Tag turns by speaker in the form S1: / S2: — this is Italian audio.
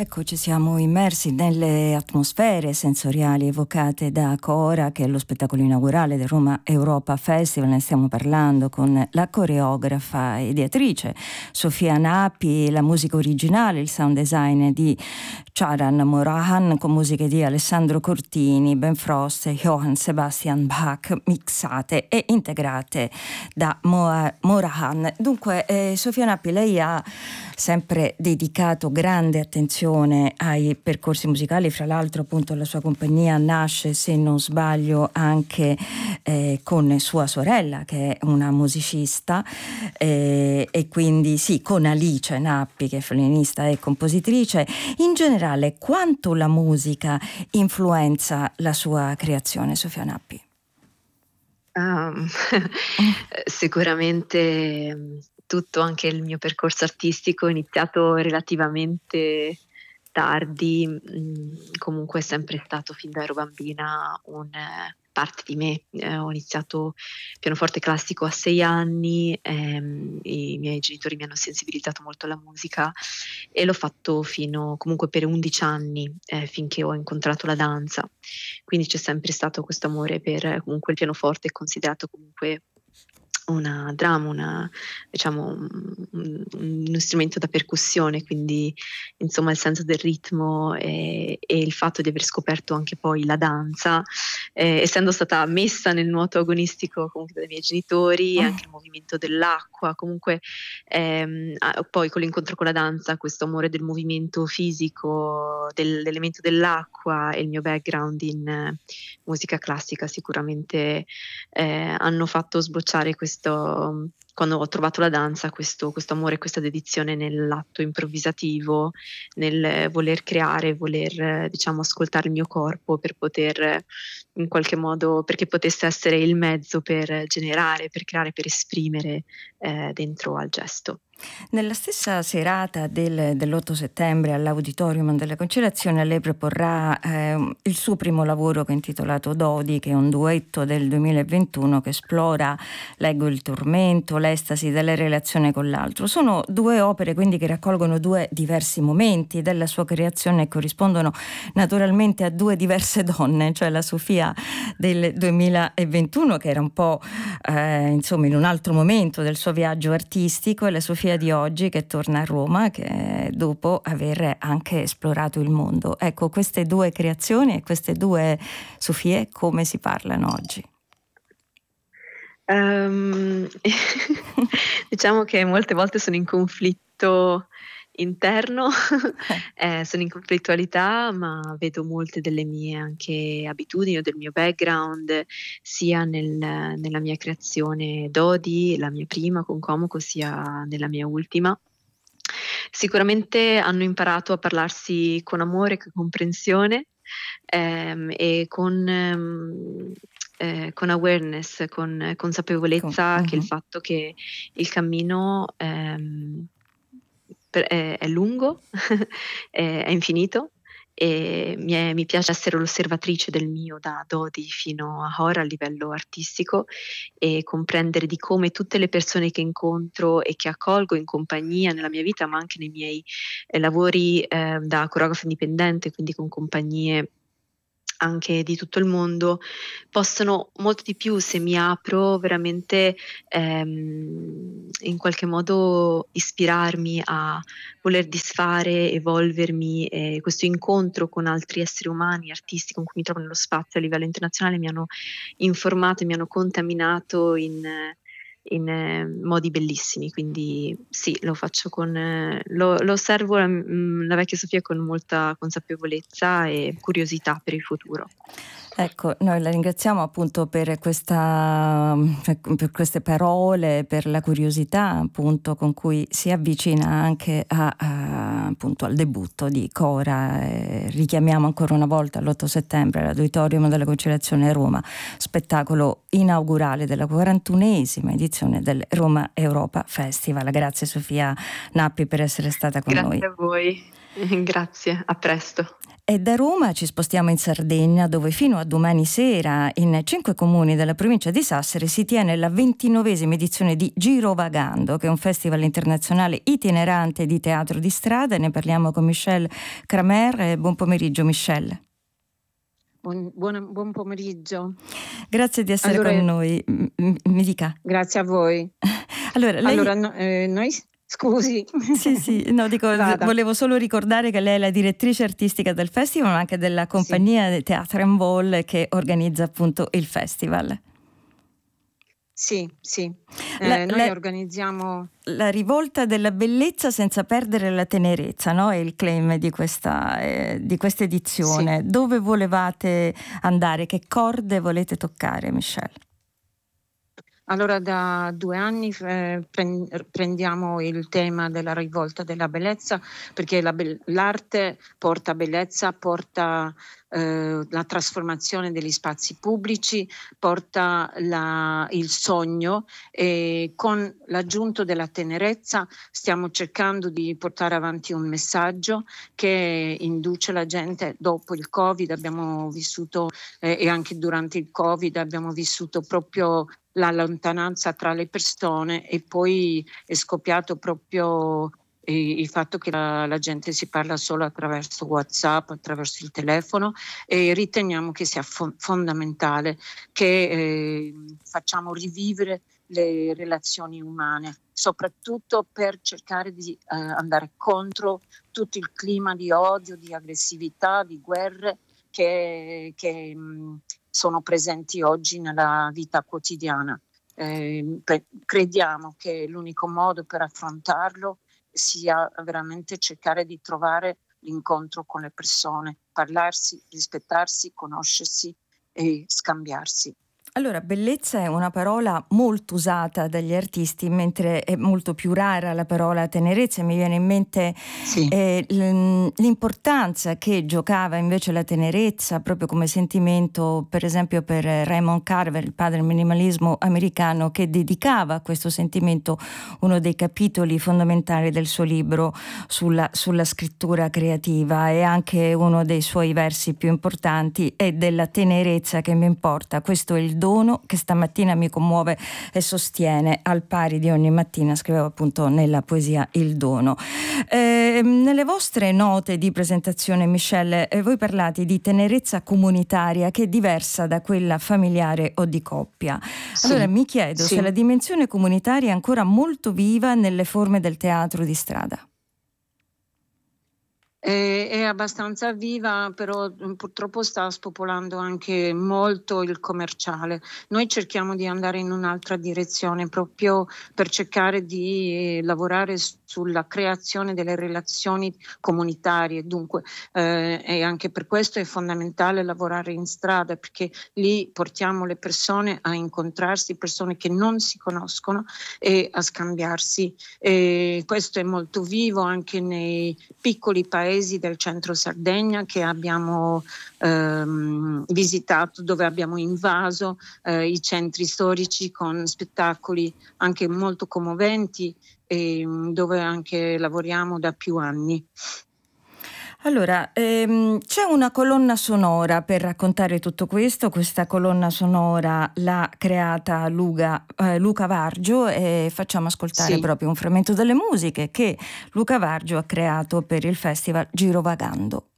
S1: Ecco, ci siamo immersi nelle atmosfere sensoriali evocate da Cora, che è lo spettacolo inaugurale del Roma Europa Festival. Ne stiamo parlando con la coreografa e ideatrice Sofia Nappi, la musica originale, il sound design di Charan Morahan, con musiche di Alessandro Cortini, Ben Frost e Johann Sebastian Bach, mixate e integrate da Morahan. Dunque, Sofia Nappi, lei ha sempre dedicato grande attenzione ai percorsi musicali. Fra l'altro, appunto, la sua compagnia nasce, se non sbaglio, anche con sua sorella, che è una musicista, e quindi sì, con Alice Nappi, che è violinista e compositrice. In generale, quanto la musica influenza la sua creazione, Sofia Nappi?
S2: Sicuramente tutto, anche il mio percorso artistico è iniziato relativamente tardi, comunque è sempre stato fin da ero bambina parte di me. Ho iniziato pianoforte classico a 6 anni, i miei genitori mi hanno sensibilizzato molto alla musica e l'ho fatto fino comunque per 11 anni, finché ho incontrato la danza. Quindi c'è sempre stato questo amore per comunque il pianoforte, è considerato comunque una drama, diciamo un strumento da percussione, quindi insomma il senso del ritmo e il fatto di aver scoperto anche poi la danza, essendo stata messa nel nuoto agonistico comunque dai miei genitori, anche il movimento dell'acqua, comunque poi con l'incontro con la danza, questo amore del movimento fisico, dell'elemento dell'acqua e il mio background in musica classica sicuramente hanno fatto sbocciare questo, quando ho trovato la danza, questo amore, questa dedizione nell'atto improvvisativo, nel voler creare, voler diciamo ascoltare il mio corpo per poter in qualche modo, perché potesse essere il mezzo per generare, per creare, per esprimere dentro al gesto.
S1: Nella stessa serata dell'8 settembre all'Auditorium della Conciliazione lei proporrà il suo primo lavoro, che è intitolato Dodi, che è un duetto del 2021 che esplora, leggo, il tormento, l'estasi della relazione con l'altro. Sono due opere quindi che raccolgono due diversi momenti della sua creazione e corrispondono naturalmente a due diverse donne, cioè la Sofia del 2021, che era un po' insomma in un altro momento del suo viaggio artistico, e la Sofia di oggi, che torna a Roma, che dopo aver anche esplorato il mondo. Ecco, queste due creazioni e queste due Sofie come si parlano oggi?
S2: Diciamo che molte volte sono in conflitto interno, sono in conflittualità, ma vedo molte delle mie anche abitudini o del mio background, sia nella mia creazione Dodi, la mia prima con Comoco, sia nella mia ultima. Sicuramente hanno imparato a parlarsi con amore, con comprensione, e con awareness, con consapevolezza che il fatto che il cammino è lungo, è infinito e mi piace essere l'osservatrice del mio da Dodi fino a ora a livello artistico e comprendere di come tutte le persone che incontro e che accolgo in compagnia nella mia vita, ma anche nei miei lavori da coreografa indipendente, quindi con compagnie anche di tutto il mondo, possono molto di più, se mi apro veramente, in qualche modo ispirarmi a voler disfare, evolvermi, e questo incontro con altri esseri umani, artisti con cui mi trovo nello spazio a livello internazionale mi hanno informato e mi hanno contaminato in modi bellissimi. Quindi sì, lo faccio lo osservo la vecchia Sofia con molta consapevolezza e curiosità per il futuro.
S1: Ecco, noi la ringraziamo appunto per per queste parole, per la curiosità appunto con cui si avvicina anche appunto al debutto di Cora. Richiamiamo ancora una volta l'8 settembre all'Auditorium della Conciliazione a Roma, spettacolo inaugurale della 41esima edizione del Roma Europa Festival. Grazie Sofia Nappi per essere stata con noi.
S2: Grazie a voi, grazie, a presto.
S1: E da Roma ci spostiamo in Sardegna, dove fino a domani sera in 5 comuni della provincia di Sassari si tiene la 29esima edizione di Girovagando, che è un festival internazionale itinerante di teatro di strada. Ne parliamo con Michelle Kramer. Buon pomeriggio, Michelle.
S3: Buon pomeriggio.
S1: Grazie di essere con noi. Mi dica.
S3: Grazie a voi. Noi... Scusi.
S1: Sì, no, dico, volevo solo ricordare che lei è la direttrice artistica del festival, ma anche della compagnia Teatre en Vol che organizza appunto il festival.
S3: Sì. Noi organizziamo
S1: la rivolta della bellezza senza perdere la tenerezza, no? È il claim di questa edizione. Sì. Dove volevate andare? Che corde volete toccare, Michelle?
S3: Allora, da 2 anni prendiamo il tema della rivolta della bellezza, perché l'arte porta bellezza, porta la trasformazione degli spazi pubblici, porta il sogno, e con l'aggiunto della tenerezza stiamo cercando di portare avanti un messaggio che induce la gente. Dopo il Covid abbiamo vissuto e anche durante il Covid abbiamo vissuto proprio la lontananza tra le persone, e poi è scoppiato proprio il fatto che la gente si parla solo attraverso WhatsApp, attraverso il telefono, e riteniamo che sia fondamentale che facciamo rivivere le relazioni umane, soprattutto per cercare di andare contro tutto il clima di odio, di aggressività, di guerre che sono presenti oggi nella vita quotidiana. Crediamo che l'unico modo per affrontarlo sia veramente cercare di trovare l'incontro con le persone, parlarsi, rispettarsi, conoscersi e scambiarsi.
S1: Allora, bellezza è una parola molto usata dagli artisti, mentre è molto più rara la parola tenerezza. Mi viene in mente l'importanza che giocava invece la tenerezza proprio come sentimento, per esempio per Raymond Carver, il padre del minimalismo americano, che dedicava a questo sentimento uno dei capitoli fondamentali del suo libro sulla scrittura creativa, e anche uno dei suoi versi più importanti è della tenerezza che mi importa. Questo è il dono che stamattina mi commuove e sostiene, al pari di ogni mattina, scrivevo appunto nella poesia Il dono. Nelle vostre note di presentazione, Michelle, voi parlate di tenerezza comunitaria che è diversa da quella familiare o di coppia. Allora mi chiedo se la dimensione comunitaria è ancora molto viva nelle forme del teatro di strada.
S3: È abbastanza viva, però purtroppo sta spopolando anche molto il commerciale. Noi cerchiamo di andare in un'altra direzione proprio per cercare di lavorare sulla creazione delle relazioni comunitarie. Dunque, e anche per questo è fondamentale lavorare in strada, perché lì portiamo le persone a incontrarsi, persone che non si conoscono, e a scambiarsi. E questo è molto vivo anche nei piccoli paesi del centro Sardegna che abbiamo visitato, dove abbiamo invaso i centri storici con spettacoli anche molto commoventi, e dove anche lavoriamo da più anni.
S1: Allora, c'è una colonna sonora per raccontare tutto questo. Questa colonna sonora l'ha creata Luca Vargio, e facciamo ascoltare proprio un frammento delle musiche che Luca Vargio ha creato per il festival Girovagando.